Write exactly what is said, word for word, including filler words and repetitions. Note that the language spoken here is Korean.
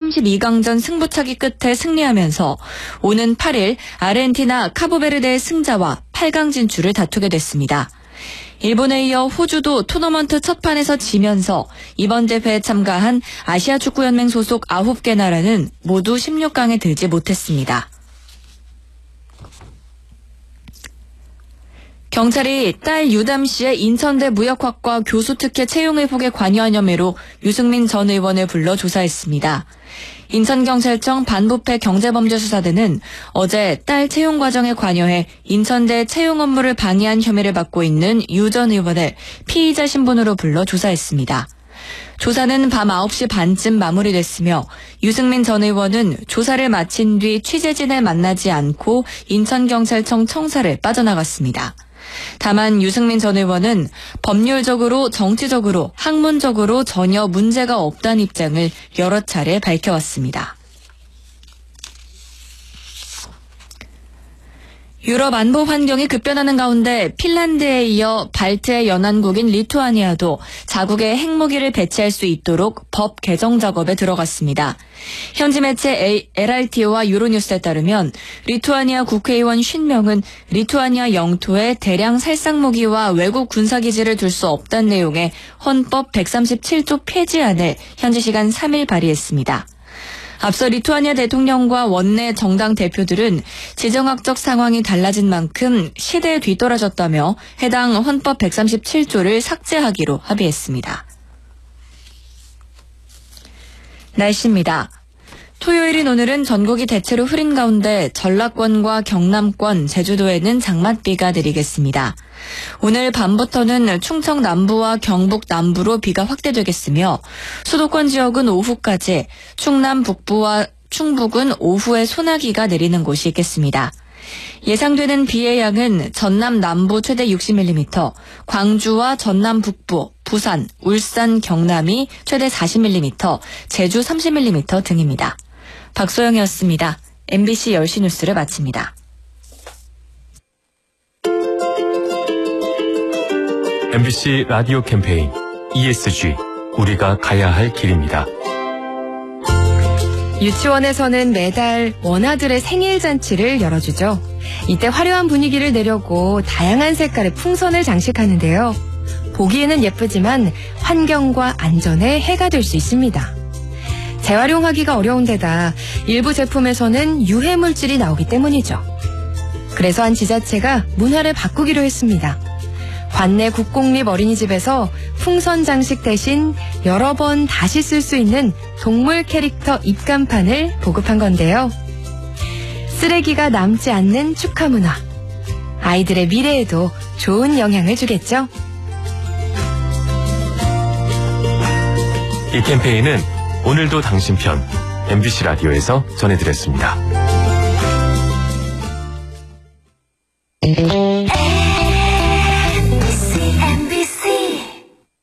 삼십이 강전 승부차기 끝에 승리하면서 오는 팔 일 아르헨티나 카보베르데의 승자와 팔 강 진출을 다투게 됐습니다. 일본에 이어 호주도 토너먼트 첫 판에서 지면서 이번 대회에 참가한 아시아축구연맹 소속 아홉 개 나라는 모두 십육 강에 들지 못했습니다. 경찰이 딸 유담 씨의 인천대 무역학과 교수 특혜 채용 의혹에 관여한 혐의로 유승민 전 의원을 불러 조사했습니다. 인천경찰청 반부패 경제범죄수사대는 어제 딸 채용 과정에 관여해 인천대 채용 업무를 방해한 혐의를 받고 있는 유 전 의원을 피의자 신분으로 불러 조사했습니다. 조사는 밤 아홉 시 반쯤 마무리됐으며 유승민 전 의원은 조사를 마친 뒤 취재진을 만나지 않고 인천경찰청 청사를 빠져나갔습니다. 다만 유승민 전 의원은 법률적으로 정치적으로 학문적으로 전혀 문제가 없다는 입장을 여러 차례 밝혀왔습니다. 유럽 안보 환경이 급변하는 가운데 핀란드에 이어 발트의 연안국인 리투아니아도 자국의 핵무기를 배치할 수 있도록 법 개정 작업에 들어갔습니다. 현지 매체 엘알티오와 유로뉴스에 따르면 리투아니아 국회의원 오십 명은 리투아니아 영토에 대량 살상무기와 외국 군사기지를 둘 수 없다는 내용의 헌법 백삼십칠 조 폐지안을 현지 시간 삼 일 발의했습니다. 앞서 리투아니아 대통령과 원내 정당 대표들은 지정학적 상황이 달라진 만큼 시대에 뒤떨어졌다며 해당 헌법 백삼십칠 조를 삭제하기로 합의했습니다. 날씨입니다. 토요일인 오늘은 전국이 대체로 흐린 가운데 전라권과 경남권, 제주도에는 장맛비가 내리겠습니다. 오늘 밤부터는 충청 남부와 경북 남부로 비가 확대되겠으며 수도권 지역은 오후까지, 충남 북부와 충북은 오후에 소나기가 내리는 곳이 있겠습니다. 예상되는 비의 양은 전남 남부 최대 육십 밀리미터, 광주와 전남 북부, 부산, 울산, 경남이 최대 사십 밀리미터, 제주 삼십 밀리미터 등입니다. 박소영이었습니다. 엠비씨 열 시 뉴스를 마칩니다. 엠비씨 라디오 캠페인 이에스지 우리가 가야 할 길입니다. 유치원에서는 매달 원아들의 생일 잔치를 열어주죠. 이때 화려한 분위기를 내려고 다양한 색깔의 풍선을 장식하는데요. 보기에는 예쁘지만 환경과 안전에 해가 될 수 있습니다. 재활용하기가 어려운 데다 일부 제품에서는 유해물질이 나오기 때문이죠. 그래서 한 지자체가 문화를 바꾸기로 했습니다. 관내 국공립 어린이집에서 풍선 장식 대신 여러 번 다시 쓸 수 있는 동물 캐릭터 입간판을 보급한 건데요. 쓰레기가 남지 않는 축하 문화. 아이들의 미래에도 좋은 영향을 주겠죠. 이 캠페인은 오늘도 당신 편 엠비씨 라디오에서 전해드렸습니다.